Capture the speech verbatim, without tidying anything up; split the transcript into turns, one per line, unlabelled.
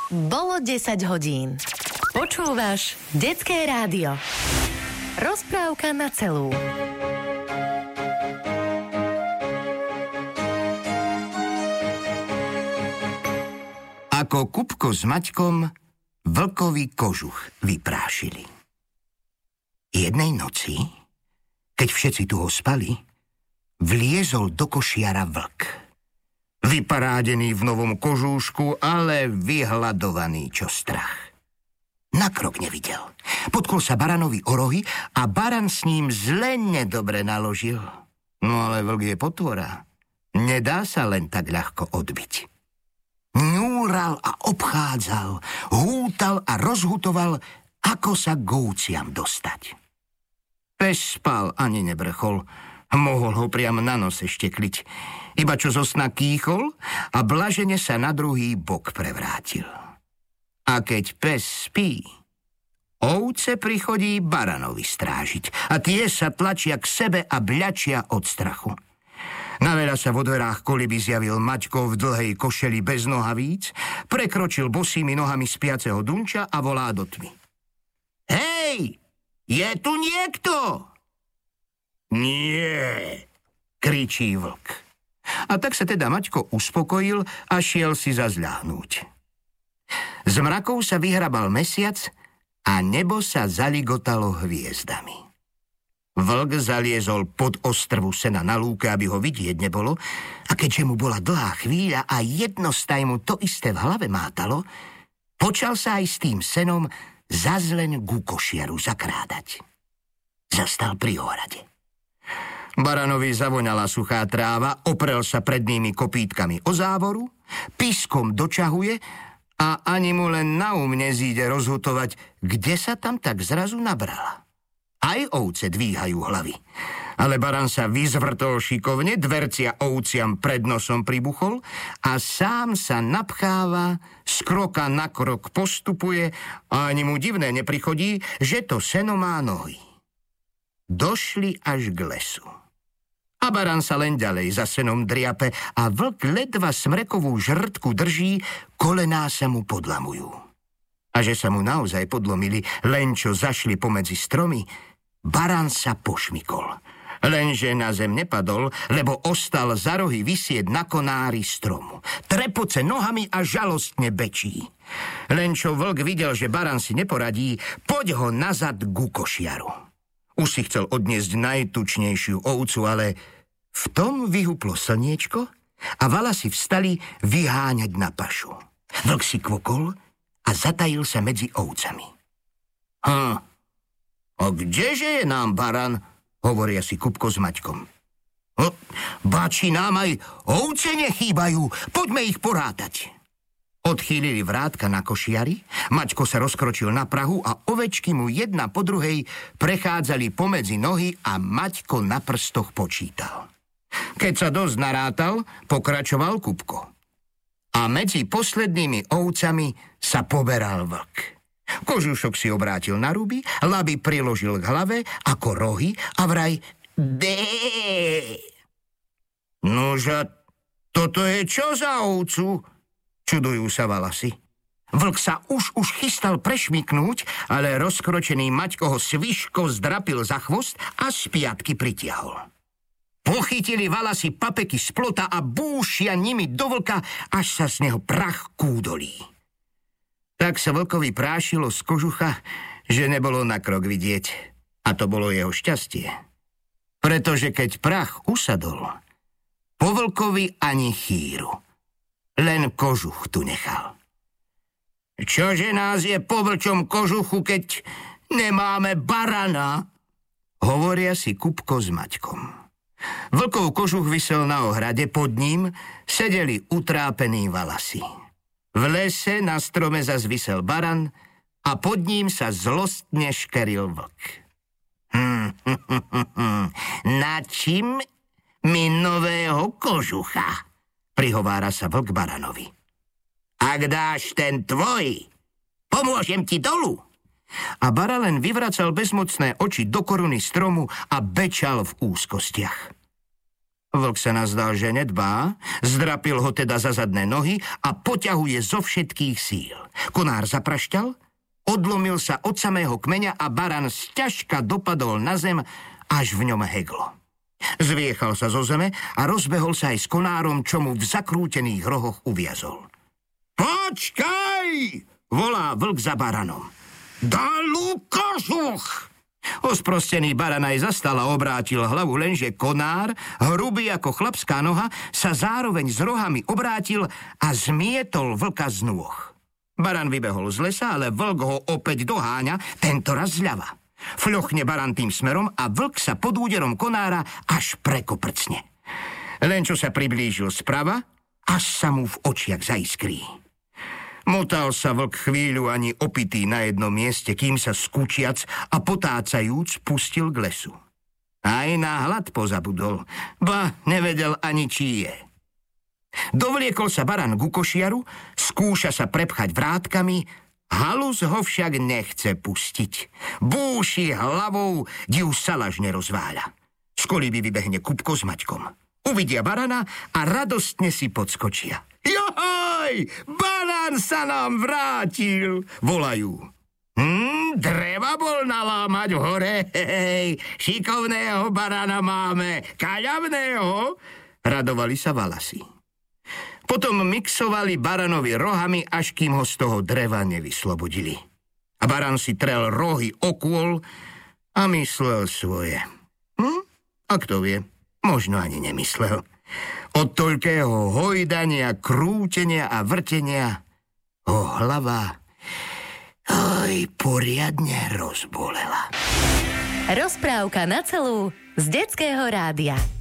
Bolo desať hodín. Počúvaš Detské rádio. Rozprávka na celú.
Ako Kupko s Maťkom vlkový kožuch vyprášili. Jednej noci, keď všetci tu ho spali, vliezol do košiara vlk. Vyparádený v novom kožúšku, ale vyhladovaný čo strach. Na krok nevidel. Potkol sa baranovi o rohy a baran s ním zle nedobre naložil. No ale vlk je potvora. Nedá sa len tak ľahko odbiť. Ňúral a obchádzal, hútal a rozhutoval, ako sa k ovciam dostať. Pes spal ani nebrchol. Mohol ho priam na nose štekliť. Iba čo zo sna kýchol a blažene sa na druhý bok prevrátil. A keď pes spí, ovce prichodí baranovi strážiť a tie sa tlačia k sebe a bľačia od strachu. Naveľa sa vo dverách koliby zjavil Maťko v dlhej košeli bez nohavíc, prekročil bosými nohami spiaceho Dunča a volá do tmy. Hej, je tu niekto? Nie, kričí vlk. A tak sa teda Maťko uspokojil a šiel si zazľahnúť. Z mrakov sa vyhrabal mesiac a nebo sa zaligotalo hviezdami. Vlk zaliezol pod ostrvu sena na lúke, aby ho vidieť nebolo, a keďže mu bola dlhá chvíľa a jednostaj mu to isté v hlave mátalo, počal sa aj s tým senom zazlen ku košiaru zakrádať. Zastal pri ohrade. Baranovi zavoňala suchá tráva, oprel sa prednými kopítkami o závoru, piskom dočahuje a ani mu len na um nezíde rozhutovať, kde sa tam tak zrazu nabrala. Aj ovce dvíhajú hlavy. Ale baran sa vyzvrtol šikovne, dvercia ovciam pred nosom pribuchol a sám sa napcháva, z kroka na krok postupuje a ani mu divné neprichodí, že to seno má nohy. Došli až k lesu. A baran sa len ďalej za senom driape a vlk ledva smrekovú žrtku drží, kolená sa mu podlamujú. A že sa mu naozaj podlomili, len čo zašli pomedzi stromy, baran sa pošmykol. Lenže na zem nepadol, lebo ostal za rohy visieť na konári stromu. Trepoce nohami a žalostne bečí. Len čo vlk videl, že baran si neporadí, poď ho nazad ku košiaru. Už si chcel odniesť najtučnejšiu ovcu, ale v tom vyhuplo slniečko a valasy vstali vyháňať na pašu. Vlk si kvokol a zatajil sa medzi ovcami. Hm, a kdeže je nám baran? Hovoria si Kupko s Maťkom. Hm, bači nám aj ovce nechýbajú, poďme ich porátať. Odchýlili vrátka na košiari, Maťko sa rozkročil na prahu a ovečky mu jedna po druhej prechádzali pomedzi nohy a Maťko na prstoch počítal. Keď sa dosť narátal, pokračoval Kupko. A medzi poslednými ovcami sa poberal vlk. Kožušok si obrátil na ruby, laby priložil k hlave ako rohy a vraj dé. Nože, toto je čo za ovcu? Čudujú sa valasy. Vlk sa už už chystal prešmyknúť, ale rozkročený Maťko ho svižko zdrapil za chvost a z piatky pritiahol. Pochytili valasy papeky z plota a búšia nimi do vlka, až sa z neho prach kúdolí. Tak sa vlkovi prášilo z kožucha, že nebolo na krok vidieť. A to bolo jeho šťastie. Pretože keď prach usadol, po vlkovi ani chýru. Len kožuch tu nechal. Čože nás je po vlčom kožuchu, keď nemáme barana? Hovoria si Kupko s Maťkom. Vlkov kožuch visel na ohrade, pod ním sedeli utrápení valasy. V lese na strome zas visel baran a pod ním sa zlostne škeril vlk. Hm, hm, hm, hm, na čím mi nového kožucha? Prihovára sa vlk baranovi. Ak dáš ten tvoj, pomôžem ti dolu. A bara len vyvracal bezmocné oči do koruny stromu a bečal v úzkostiach. Vlk sa nazdal, že nedbá, zdrapil ho teda za zadné nohy a poťahuje zo všetkých síl. Konár zaprašťal, odlomil sa od samého kmeňa a baran sťažka dopadol na zem, až v ňom heglo. Zviechal sa zo zeme a rozbehol sa aj s konárom, čo mu v zakrútených rohoch uviazol. Počkaj! Volá vlk za baranom. Dalu kožuch! Osprostený baran aj zastal a obrátil hlavu, lenže konár, hrubý ako chlapská noha, sa zároveň s rohami obrátil a zmietol vlka z nôh. Baran vybehol z lesa, ale vlk ho opäť doháňa, tento raz zľava. Fľochne baran tým smerom a vlk sa pod úderom konára až prekoprcne. Len čo sa priblížil sprava, až sa mu v očiach zaiskrí. Motal sa vlk chvíľu ani opitý na jednom mieste, kým sa skúčiac a potácajúc pustil k lesu. Aj na hlad pozabudol, ba nevedel ani čí je. Dovliekol sa baran ku košiaru, skúša sa prepchať vrátkami, halus ho však nechce pustiť. Búši hlavou, div salažne rozváľa. Z kolíby vybehne Kupko s Maťkom. Uvidia barana a radostne si podskočia. Johoj, baran sa nám vrátil, volajú. Hm, dreva bol nalámať hore, hej, šikovného barana máme, kaľavného, radovali sa valasy. Potom mixovali baranovi rohami, až kým ho z toho dreva nevyslobodili. A baran si trel rohy o kôl a myslel svoje. Hm, a kto vie, možno ani nemyslel. Od toľkého hojdania, krútenia a vrtenia ho hlava oj, poriadne rozbolela.
Rozprávka na celú z Detského rádia.